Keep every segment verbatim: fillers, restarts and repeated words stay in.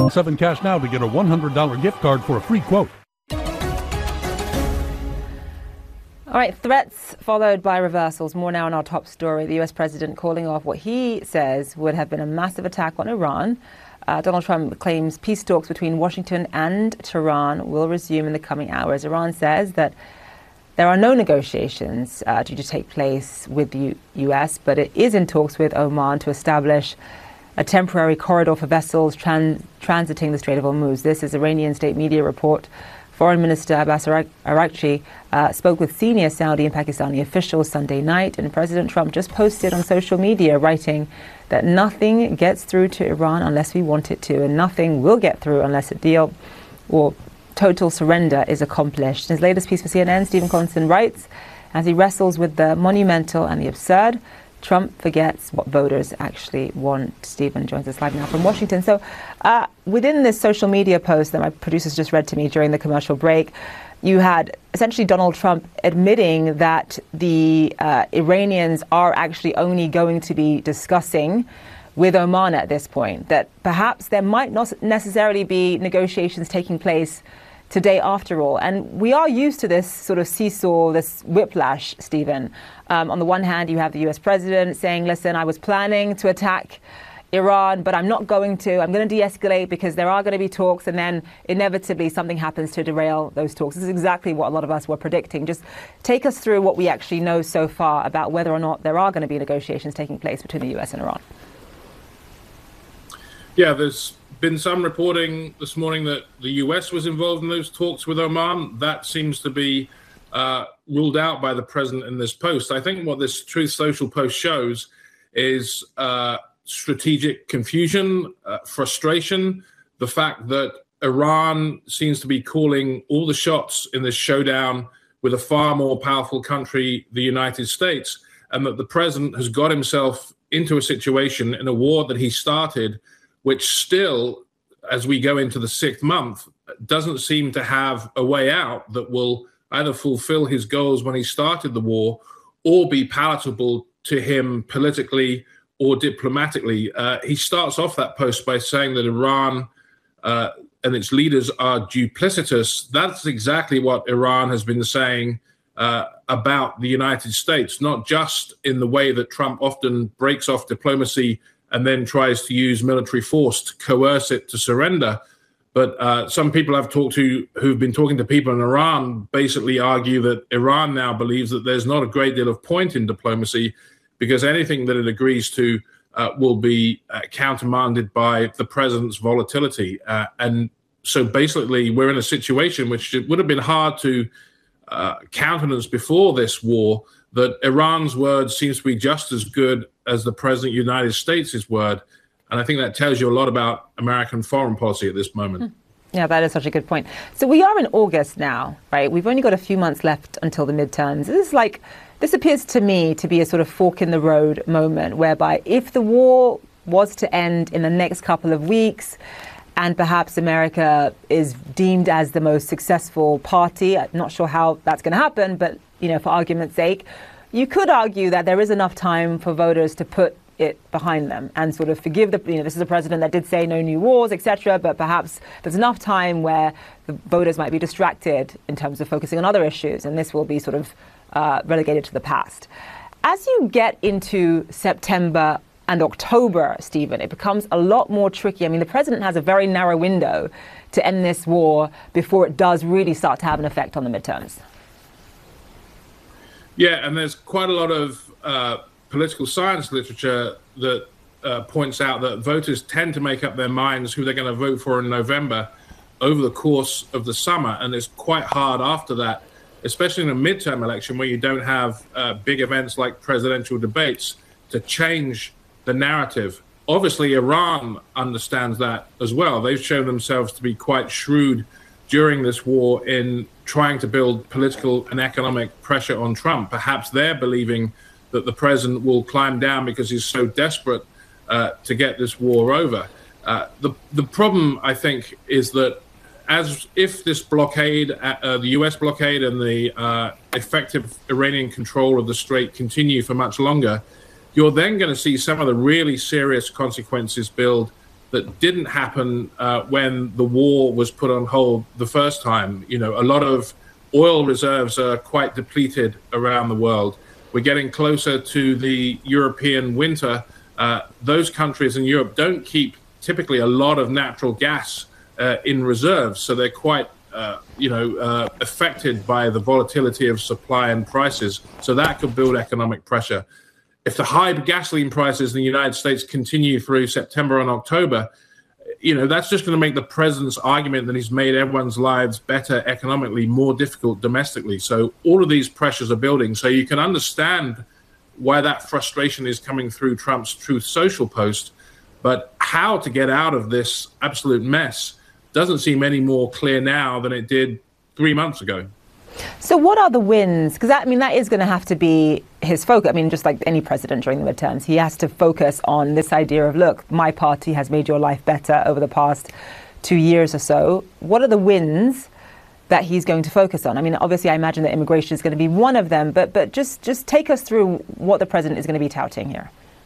Seven Cash now to get a one hundred dollars gift card for a free quote. All right, threats followed by reversals. More now on our top story. The U S president calling off what he says would have been a massive attack on Iran. Uh, Donald Trump claims peace talks between Washington and Tehran will resume in the coming hours. Iran says that there are no negotiations uh, due to take place with the U- U.S., but it is in talks with Oman to establish a temporary corridor for vessels trans- transiting the Strait of Hormuz. This is Iranian state media report. Foreign Minister Abbas Araghchi uh, spoke with senior Saudi and Pakistani officials Sunday night, and President Trump just posted on social media writing that nothing gets through to Iran unless we want it to, and nothing will get through unless a deal or total surrender is accomplished. In his latest piece for C N N, Stephen Collinson writes, as he wrestles with the monumental and the absurd, Trump forgets what voters actually want. Stephen joins us live now from Washington. So uh, within this social media post that my producers just read to me during the commercial break, you had essentially Donald Trump admitting that the uh, Iranians are actually only going to be discussing with Oman at this point, that perhaps there might not necessarily be negotiations taking place today after all. And we are used to this sort of seesaw, this whiplash, Stephen. Um, on the one hand, you have the U S president saying, listen, I was planning to attack Iran, but I'm not going to. I'm going to de-escalate because there are going to be talks, and then inevitably something happens to derail those talks. This is exactly what a lot of us were predicting. Just take us through what we actually know so far about whether or not there are going to be negotiations taking place between the U S and Iran. Yeah, there's been some reporting this morning that the U S was involved in those talks with Oman. That seems to be uh, ruled out by the president in this post. I think what this Truth Social post shows is uh, strategic confusion, uh, frustration, the fact that Iran seems to be calling all the shots in this showdown with a far more powerful country, the United States, and that the president has got himself into a situation in a war that he started, which still, as we go into the sixth month, doesn't seem to have a way out that will either fulfill his goals when he started the war or be palatable to him politically or diplomatically. Uh, he starts off that post by saying that Iran uh, and its leaders are duplicitous. That's exactly what Iran has been saying uh, about the United States, not just in the way that Trump often breaks off diplomacy and then tries to use military force to coerce it to surrender. But uh, some people I've talked to who've been talking to people in Iran basically argue that Iran now believes that there's not a great deal of point in diplomacy because anything that it agrees to uh, will be uh, countermanded by the president's volatility. Uh, and so basically we're in a situation which it would have been hard to uh, countenance before this war, that Iran's word seems to be just as good as the president of the United States' word. And I think that tells you a lot about American foreign policy at this moment. Yeah, that is such a good point. So we are in August now, right? We've only got a few months left until the midterms. This is like, this appears to me to be a sort of fork in the road moment whereby if the war was to end in the next couple of weeks and perhaps America is deemed as the most successful party, I'm not sure how that's going to happen, but, you know, for argument's sake, you could argue that there is enough time for voters to put it behind them and sort of forgive the, you know, this is a president that did say no new wars, et cetera, but perhaps there's enough time where the voters might be distracted in terms of focusing on other issues, and this will be sort of uh, relegated to the past. As you get into September and October, Stephen, it becomes a lot more tricky. I mean, the president has a very narrow window to end this war before it does really start to have an effect on the midterms. Yeah, and there's quite a lot of uh, political science literature that uh, points out that voters tend to make up their minds who they're going to vote for in November over the course of the summer. And it's quite hard after that, especially in a midterm election where you don't have uh, big events like presidential debates, to change the narrative. Obviously, Iran understands that as well. They've shown themselves to be quite shrewd during this war in trying to build political and economic pressure on Trump. Perhaps they're believing that the president will climb down because he's so desperate uh, to get this war over. Uh, the, the problem, I think, is that as if this blockade, uh, the U S blockade and the uh, effective Iranian control of the Strait continue for much longer, you're then going to see some of the really serious consequences build that didn't happen uh, when the war was put on hold the first time. You know, a lot of oil reserves are quite depleted around the world. We're getting closer to the European winter. Uh, those countries in Europe don't keep typically a lot of natural gas uh, in reserves, so they're quite, uh, you know, uh, affected by the volatility of supply and prices. So that could build economic pressure. If the high gasoline prices in the United States continue through September and October, you know, that's just going to make the president's argument that he's made everyone's lives better economically more difficult domestically. So all of these pressures are building. So you can understand why that frustration is coming through Trump's Truth Social post. But how to get out of this absolute mess doesn't seem any more clear now than it did three months ago. So what are the wins? Because I mean, that is going to have to be his focus. I mean, just like any president during the midterms, he has to focus on this idea of, look, my party has made your life better over the past two years or so. What are the wins that he's going to focus on? I mean, obviously, I imagine that immigration is going to be one of them, but but just, just take us through what the president is going to be touting here.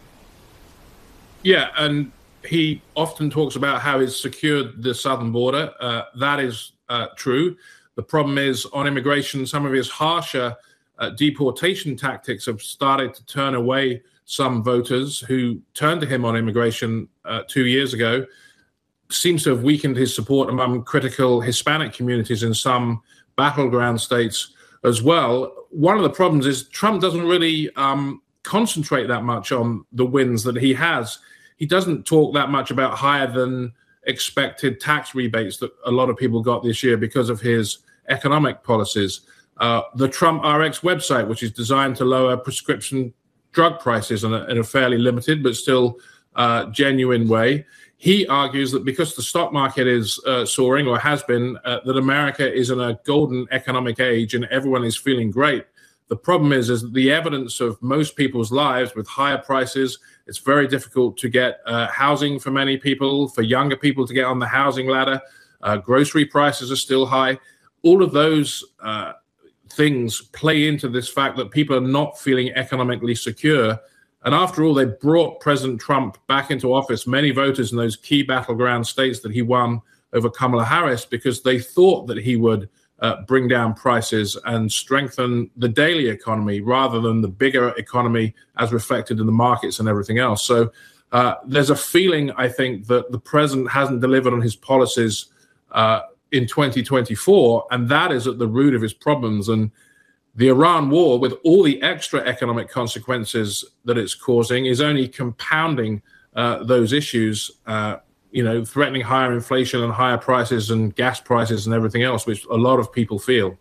Yeah, and he often talks about how he's secured the southern border. Uh, that is uh, true. The problem is on immigration, some of his harsher uh, deportation tactics have started to turn away some voters who turned to him on immigration uh, two years ago. Seems to have weakened his support among critical Hispanic communities in some battleground states as well. One of the problems is Trump doesn't really um, concentrate that much on the wins that he has. He doesn't talk that much about higher than expected tax rebates that a lot of people got this year because of his economic policies. Uh, the Trump R X website, which is designed to lower prescription drug prices in a, in a fairly limited but still uh, genuine way. He argues that because the stock market is uh, soaring, or has been, uh, that America is in a golden economic age and everyone is feeling great. The problem is, is the evidence of most people's lives with higher prices. It's very difficult to get uh, housing for many people, for younger people to get on the housing ladder. Uh, grocery prices are still high. All of those uh, things play into this fact that people are not feeling economically secure. And after all, they brought President Trump back into office, many voters in those key battleground states that he won over Kamala Harris, because they thought that he would uh, bring down prices and strengthen the daily economy rather than the bigger economy as reflected in the markets and everything else. So uh, there's a feeling, I think, that the president hasn't delivered on his policies uh, in twenty twenty-four, and that is at the root of his problems. And the Iran war, with all the extra economic consequences that it's causing, is only compounding uh, those issues, uh, you know, threatening higher inflation and higher prices and gas prices and everything else, which a lot of people feel.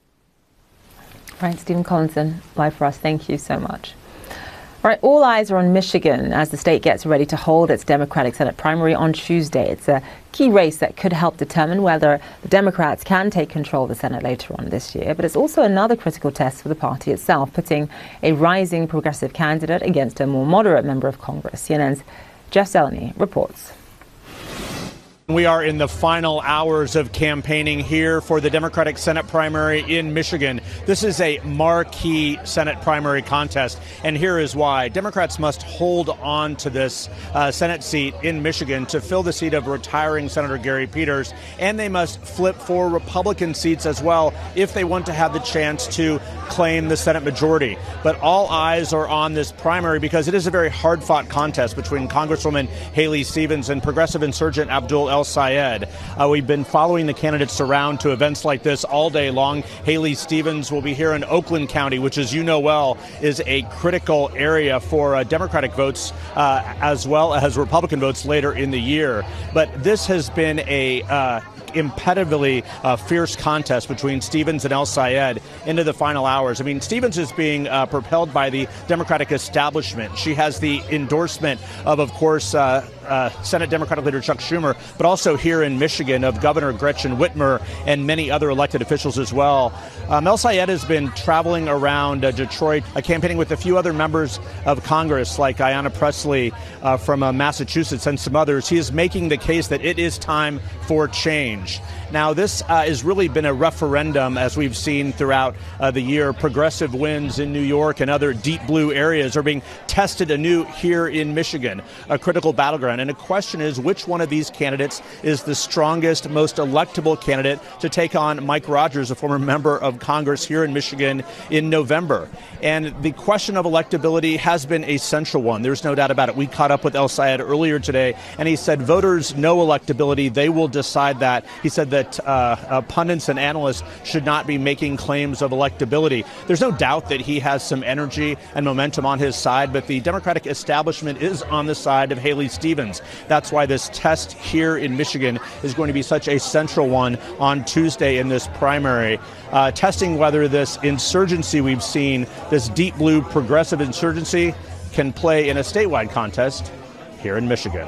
Right, Stephen Collinson, live for us. Thank you so much. All right, all eyes are on Michigan as the state gets ready to hold its Democratic Senate primary on Tuesday. It's a key race that could help determine whether the Democrats can take control of the Senate later on this year. But it's also another critical test for the party itself, putting a rising progressive candidate against a more moderate member of Congress. C N N's Jeff Zeleny reports. We are in the final hours of campaigning here for the Democratic Senate primary in Michigan. This is a marquee Senate primary contest, and here is why. Democrats must hold on to this uh, Senate seat in Michigan to fill the seat of retiring Senator Gary Peters, and they must flip for Republican seats as well if they want to have the chance to claim the Senate majority. But all eyes are on this primary because it is a very hard-fought contest between Congresswoman Haley Stevens and progressive insurgent Abdul El-Sayed. Uh, we've been following the candidates around to events like this all day long. Haley Stevens will be here in Oakland County, which, as you know well, is a critical area for uh, Democratic votes uh, as well as Republican votes later in the year. But this has been a uh, impetitively uh, fierce contest between Stevens and El-Sayed into the final hours. I mean, Stevens is being uh, propelled by the Democratic establishment. She has the endorsement of, of course, uh, uh, Senate Democratic leader Chuck Schumer, but also here in Michigan of Governor Gretchen Whitmer and many other elected officials as well. Um, El-Sayed has been traveling around uh, Detroit, uh, campaigning with a few other members of Congress like Ayanna Pressley uh, from uh, Massachusetts and some others. He is making the case that it is time for change. Now, this uh, has really been a referendum, as we've seen throughout uh, the year. Progressive wins in New York and other deep blue areas are being tested anew here in Michigan, a critical battleground. battleground. And the question is, which one of these candidates is the strongest, most electable candidate to take on Mike Rogers, a former member of Congress here in Michigan, in November? And the question of electability has been a central one. There's no doubt about it. We caught up with El Sayed earlier today, and he said voters know electability. They will decide that. He said that uh, uh, pundits and analysts should not be making claims of electability. There's no doubt that he has some energy and momentum on his side, but the Democratic establishment is on the side of Haley Stevens. That's why this test here in Michigan is going to be such a central one on Tuesday in this primary, uh, testing whether this insurgency we've seen, this deep blue progressive insurgency, can play in a statewide contest here in Michigan.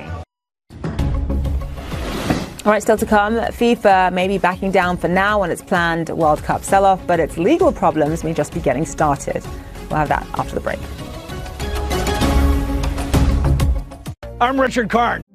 All right, still to come, FIFA may be backing down for now on its planned World Cup sell-off, but its legal problems may just be getting started. We'll have that after the break. I'm Richard Karn.